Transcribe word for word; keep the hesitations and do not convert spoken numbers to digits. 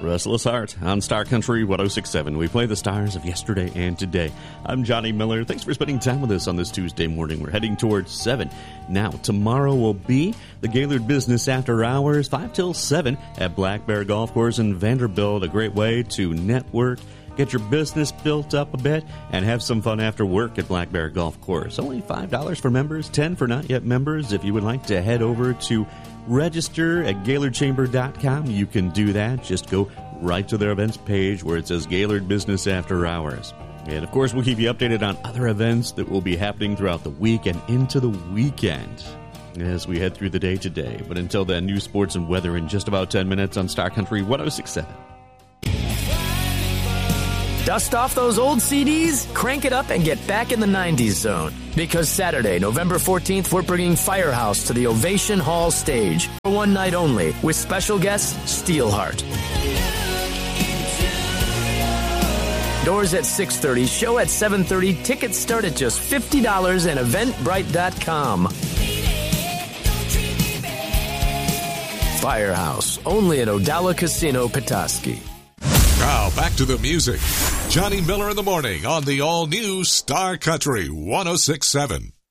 Restless Heart on Star Country one oh six point seven. We play the stars of yesterday and today. I'm Johnny Miller. Thanks for spending time with us on this Tuesday morning. We're heading towards seven. Now, tomorrow will be the Gaylord Business After Hours, five till seven at Black Bear Golf Course in Vanderbilt. A great way to network, get your business built up a bit, and have some fun after work at Black Bear Golf Course. Only five dollars for members, ten dollars for not yet members. If you would like to head over to register at Gaylord Chamber dot com, you can do that. Just go right to their events page where it says Gaylord Business After Hours. And, of course, we'll keep you updated on other events that will be happening throughout the week and into the weekend as we head through the day today. But until then, news, sports, and weather in just about ten minutes on Star Country one oh six point seven. Dust off those old C Ds, crank it up, and get back in the nineties zone. Because Saturday, November fourteenth, we're bringing Firehouse to the Ovation Hall stage for one night only with special guest Steelheart. Doors at six thirty, show at seven thirty, tickets start at just fifty dollars and eventbrite dot com. Firehouse, only at Odala Casino, Petoskey. Now back to the music. Johnny Miller in the morning on the all-new Star Country one oh six point seven.